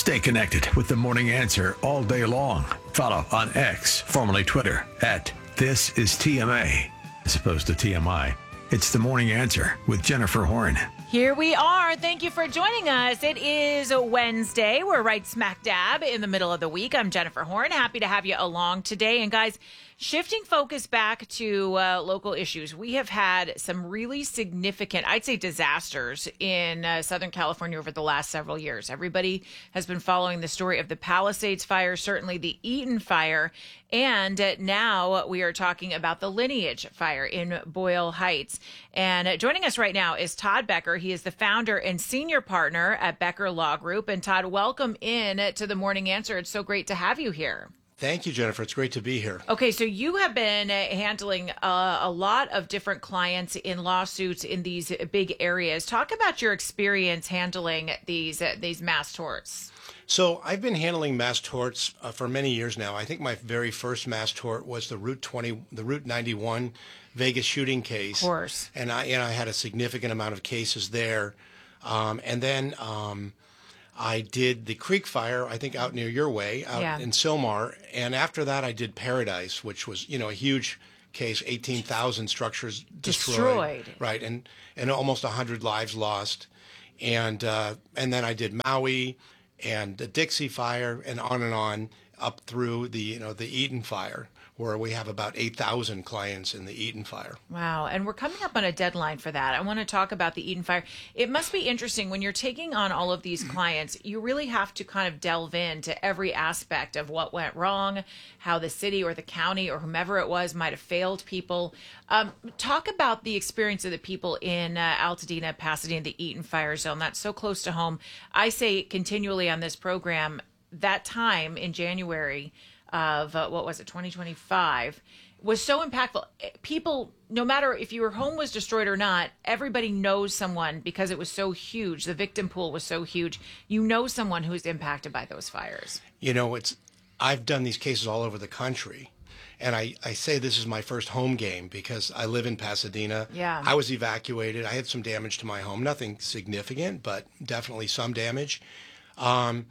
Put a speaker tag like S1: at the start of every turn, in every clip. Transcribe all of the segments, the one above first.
S1: Stay connected with The Morning Answer all day long. Follow on X, formerly Twitter, at This Is TMA, as opposed to TMI. It's The Morning Answer with Jennifer Horn.
S2: Here we are. Thank you for joining us. It is Wednesday. We're right smack dab in the middle of the week. I'm Jennifer Horn. Happy to have you along today. And guys, shifting focus back to local issues, we have had some really significant, I'd say, disasters in Southern California over the last several years. Everybody has been following the story of the Palisades fire, certainly the Eaton fire, and now we are talking about the Lineage fire in Boyle Heights. And joining us right now is Todd Becker. He is the founder and senior partner at Becker Law Group. And Todd, welcome in to The Morning Answer. It's so great to have you here.
S3: Thank you, Jennifer. It's great to be here.
S2: Okay, so you have been handling a lot of different clients in lawsuits in these big areas. Talk about your experience handling these mass torts.
S3: So I've been handling mass torts for many years now. I think my very first mass tort was the Route 91 Vegas shooting case.
S2: Of course.
S3: And I had a significant amount of cases there. And then I did the Creek Fire, I think out near your way, in Sylmar. And after that, I did Paradise, which was, a huge case, 18,000 structures destroyed. Right, and almost 100 lives lost. And then I did Maui and the Dixie Fire and on up through the Eaton Fire, where we have about 8,000 clients in the Eaton Fire.
S2: Wow. And we're coming up on a deadline for that. I want to talk about the Eaton Fire. It must be interesting when you're taking on all of these clients, you really have to kind of delve into every aspect of what went wrong, how the city or the county or whomever it was might have failed people. Talk about the experience of the people in Altadena, Pasadena, the Eaton Fire Zone. That's so close to home. I say continually on this program, that time in January of 2025 was so impactful. People, no matter if your home was destroyed or not, everybody knows someone because it was so huge. The victim pool was so huge. You know someone who's impacted by those fires.
S3: I've done these cases all over the country. And I say this is my first home game because I live in Pasadena.
S2: Yeah.
S3: I was evacuated. I had some damage to my home. Nothing significant, but definitely some damage. And,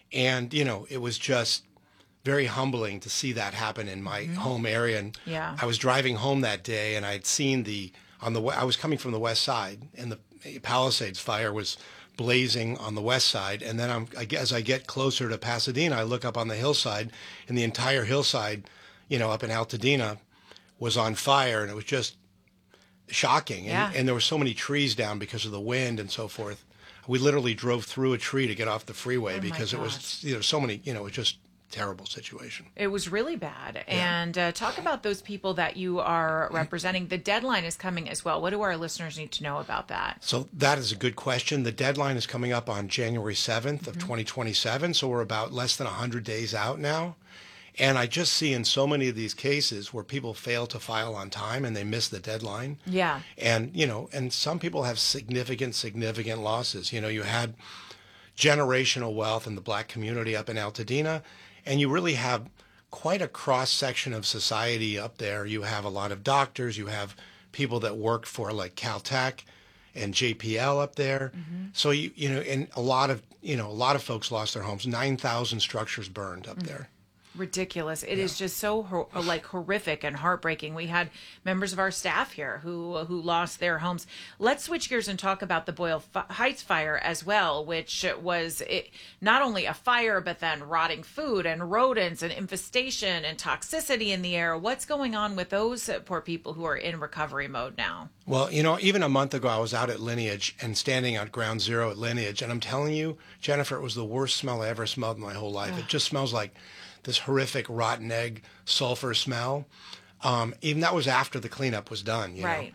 S3: it was just very humbling to see that happen in my home area. And I was driving home that day, and I'd seen I was coming from the west side, and the Palisades fire was blazing on the west side. And then as I get closer to Pasadena, I look up on the hillside, and the entire hillside, up in Altadena, was on fire, and it was just shocking. And there were so many trees down because of the wind and so forth. We literally drove through a tree to get off the freeway because it was, so many, it was just terrible situation.
S2: It was really bad. Yeah. And talk about those people that you are representing. The deadline is coming as well. What do our listeners need to know about that?
S3: So that is a good question. The deadline is coming up on January 7th of 2027. So we're about less than 100 days out now. And I just see in so many of these cases where people fail to file on time and they miss the deadline.
S2: Yeah.
S3: And, and some people have significant losses. You had generational wealth in the Black community up in Altadena, and you really have quite a cross-section of society up there. You have a lot of doctors. You have people that work for like Caltech and JPL up there. So, and a lot of folks lost their homes. 9,000 structures burned up there.
S2: Ridiculous. It is just so horrific and heartbreaking. We had members of our staff here who lost their homes. Let's switch gears and talk about the Boyle Heights fire as well, which was not only a fire, but then rotting food and rodents and infestation and toxicity in the air. What's going on with those poor people who are in recovery mode now?
S3: Well, even a month ago, I was out at Lineage and standing on ground zero at Lineage. And I'm telling you, Jennifer, it was the worst smell I ever smelled in my whole life. It just smells like this horrific rotten egg sulfur smell. Even that was after the cleanup was done,
S2: Right.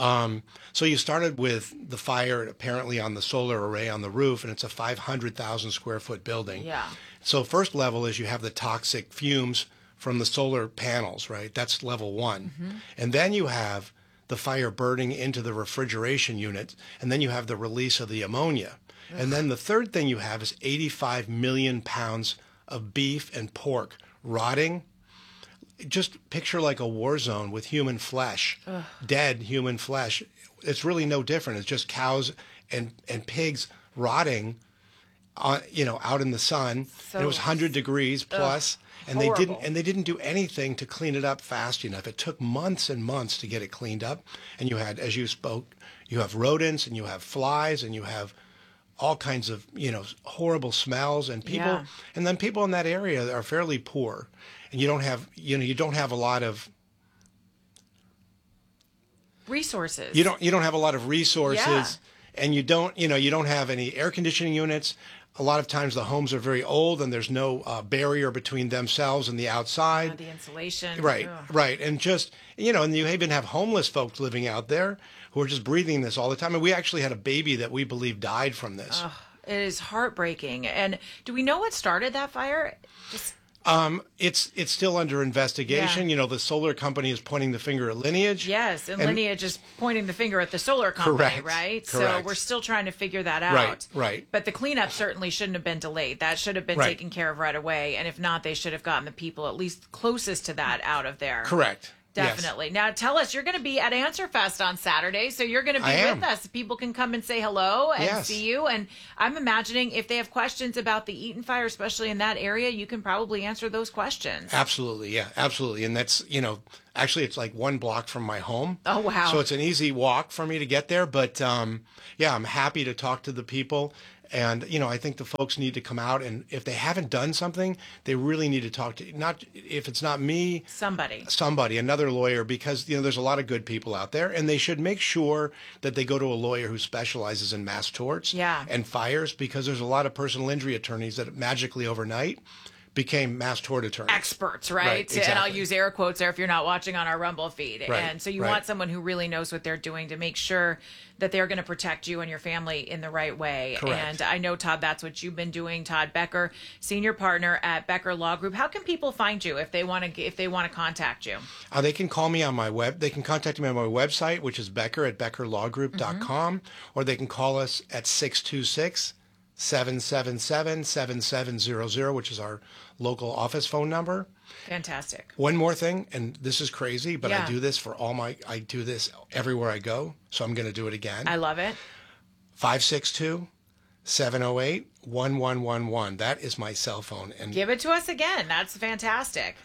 S3: So you started with the fire apparently on the solar array on the roof, and it's a 500,000 square foot building.
S2: Yeah.
S3: So first level is you have the toxic fumes from the solar panels, right? That's level one. And then you have the fire burning into the refrigeration unit, and then you have the release of the ammonia. And then the third thing you have is 85 million pounds of beef and pork rotting. Just picture like a war zone with human flesh, dead human flesh. It's really no different. It's just cows and pigs rotting out in the sun.
S2: So-
S3: And it was 100 degrees plus. And
S2: horrible.
S3: they didn't do anything to clean it up fast enough. It took months and months to get it cleaned up. And you had, as you spoke, you have rodents and you have flies and you have all kinds of, horrible smells and people.
S2: Yeah.
S3: And then people in that area are fairly poor. And you don't have a lot of
S2: resources.
S3: You don't have a lot of resources,
S2: Yeah.
S3: and you don't have any air conditioning units. A lot of times the homes are very old, and there's no barrier between themselves and the outside.
S2: The insulation.
S3: Right,
S2: Ugh.
S3: right, and just and you even have homeless folks living out there who are just breathing this all the time. And we actually had a baby that we believe died from this.
S2: It is heartbreaking. And do we know what started that fire? Just
S3: It's still under investigation.
S2: Yeah.
S3: The solar company is pointing the finger at Lineage.
S2: yes, and Lineage is pointing the finger at the solar company,
S3: Correct,
S2: right? So
S3: correct.
S2: we're still trying to figure that out.
S3: Right.
S2: But the cleanup certainly shouldn't have been delayed. That should have been
S3: Right.
S2: taken care of right away. And if not, they should have gotten the people at least closest to that out of there.
S3: Correct. Yes.
S2: Definitely. Now tell us, you're going to be at Answer Fest on Saturday, so you're going to be
S3: I am.
S2: with us. People can come and say hello and
S3: Yes.
S2: see you. And I'm imagining if they have questions about the Eaton fire, especially in that area, you can probably answer those questions.
S3: Absolutely, yeah, absolutely. And that's, actually it's like 1 block from my home.
S2: Oh, wow.
S3: So it's an easy walk for me to get there. But yeah, I'm happy to talk to the people. And, I think the folks need to come out, and if they haven't done something, they really need to talk to, if it's not me, somebody, another lawyer, because, there's a lot of good people out there, and they should make sure that they go to a lawyer who specializes in mass torts and fires, because there's a lot of personal injury attorneys that magically overnight became mass tort attorneys.
S2: Experts, right?
S3: Right, exactly.
S2: And I'll use air quotes there if you're not watching on our Rumble feed.
S3: Right,
S2: And so you
S3: right.
S2: want someone who really knows what they're doing to make sure that they're going to protect you and your family in the right way.
S3: Correct.
S2: And I know, Todd, that's what you've been doing. Todd Becker, senior partner at Becker Law Group. How can people find you if they want to contact you?
S3: They can call me on my web. They can contact me on my website, which is Becker at BeckerLawGroup.com, or they can call us at 626-777-7700, which is our local office phone number.
S2: Fantastic.
S3: One more thing, and this is crazy, but
S2: Yeah.
S3: I do this I do this everywhere I go, so I'm going to do it again.
S2: I love it.
S3: 562-708-1111. That is my cell phone. And
S2: Give it to us again. That's fantastic.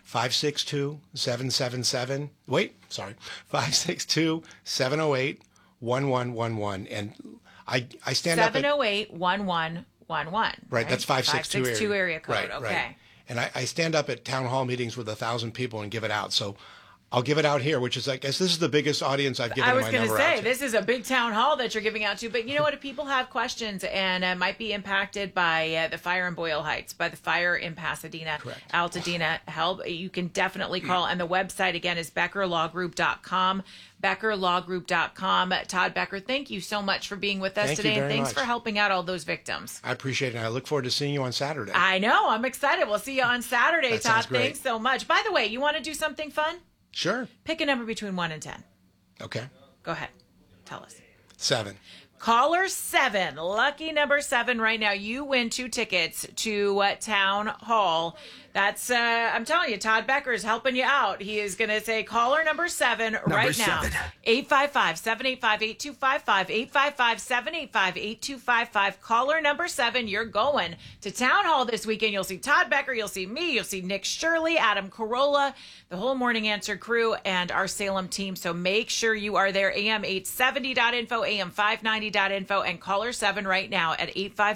S3: 562-708-1111. And I stand up at
S2: 708-1111.
S3: Right, that's 562
S2: area code.
S3: Right,
S2: okay.
S3: right. And I stand up at town hall meetings with 1,000 people and give it out. So I'll give it out here, which is, I guess, this is the biggest audience I've given
S2: I was
S3: my
S2: going to
S3: number out
S2: say,
S3: to.
S2: this is a big town hall that you're giving out to. But you know what? If people have questions and might be impacted by the fire in Boyle Heights, by the fire in Pasadena,
S3: Correct.
S2: Altadena, help, you can definitely call. And the website, again, is BeckerLawGroup.com. BeckerLawGroup.com. Todd Becker, thank you so much for being with us
S3: Thank you
S2: today. And
S3: very
S2: thanks
S3: much.
S2: for helping out all those victims.
S3: I appreciate it, and I look forward to seeing you on Saturday.
S2: I know. I'm excited. We'll see you on Saturday,
S3: That
S2: Todd.
S3: sounds great.
S2: Thanks so much. By the way, you want to do something fun?
S3: Sure.
S2: Pick a number between 1 and 10.
S3: Okay.
S2: Go ahead. Tell us.
S3: 7.
S2: Caller 7, lucky number 7 right now. You win 2 tickets to Town Hall. That's, I'm telling you, Todd Becker is helping you out. He is going to say caller number 7 right now. 855-785-8255, 855-785-8255. Caller number 7, you're going to Town Hall this weekend. You'll see Todd Becker, you'll see me, you'll see Nick Shirley, Adam Carolla, the whole Morning Answer crew, and our Salem team. So make sure you are there. AM870.info, AM590.info, and caller 7 right now at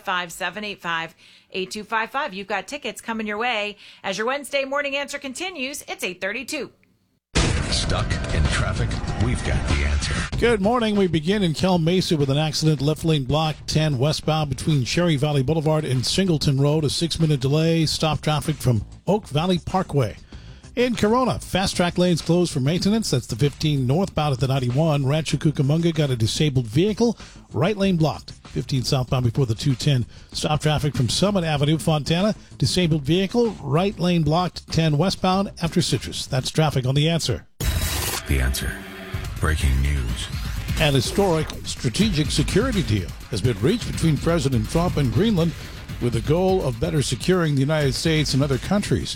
S2: 855-785-8255. You've got tickets coming your way. As your Wednesday Morning Answer continues, it's 8:32.
S1: Stuck in traffic? We've got the answer.
S4: Good morning. We begin in Cal Mesa with an accident. Left lane block 10 westbound between Cherry Valley Boulevard and Singleton Road. A 6-minute delay. Stop traffic from Oak Valley Parkway. In Corona, fast track lanes closed for maintenance. That's the 15 northbound at the 91. Rancho Cucamonga got a disabled vehicle. Right lane blocked. 15 southbound before the 210. Stop traffic from Summit Avenue, Fontana. Disabled vehicle. Right lane blocked. 10 westbound after Citrus. That's traffic on The Answer.
S1: The answer. Breaking news.
S4: An historic strategic security deal has been reached between President Trump and Greenland with the goal of better securing the United States and other countries.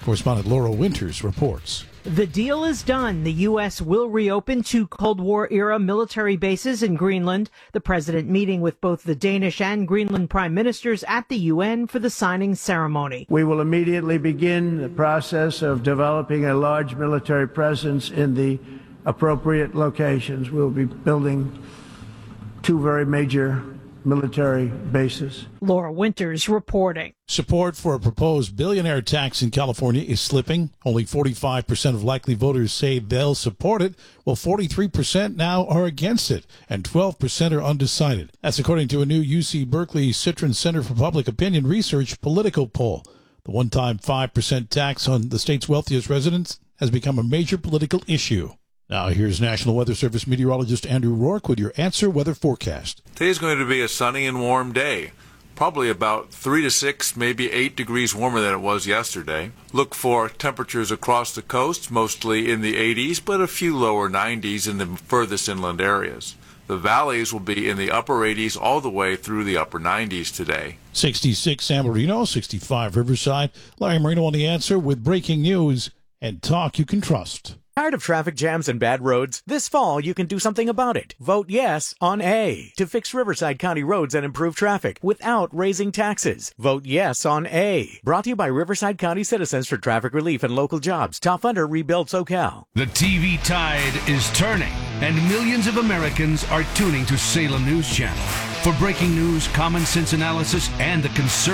S4: Correspondent Laura Winters reports.
S5: The deal is done. The U.S. will reopen 2 Cold War-era military bases in Greenland. The president meeting with both the Danish and Greenland prime ministers at the UN for the signing ceremony.
S6: We will immediately begin the process of developing a large military presence in the appropriate locations. We'll be building 2 very major military bases.
S5: Laura Winters reporting.
S4: Support for a proposed billionaire tax in California is slipping. Only 45% of likely voters say they'll support it, while 43% now are against it, and 12% are undecided. That's according to a new UC Berkeley Citron Center for Public Opinion Research political poll. The one-time 5% tax on the state's wealthiest residents has become a major political issue. Now here's National Weather Service meteorologist Andrew Rourke with your Answer Weather Forecast.
S7: Today's going to be a sunny and warm day. Probably about 3 to 6, maybe 8 degrees warmer than it was yesterday. Look for temperatures across the coast, mostly in the 80s, but a few lower 90s in the furthest inland areas. The valleys will be in the upper 80s all the way through the upper 90s today.
S4: 66 San Marino, 65 Riverside. Larry Marino on The Answer with breaking news and talk you can trust.
S8: Tired of traffic jams and bad roads? This fall, you can do something about it. Vote yes on A to fix Riverside County roads and improve traffic without raising taxes. Vote yes on A. Brought to you by Riverside County Citizens for Traffic Relief and Local Jobs. Top funder, Rebuild SoCal.
S9: The TV tide is turning, and millions of Americans are tuning to Salem News Channel for breaking news, common sense analysis, and the concern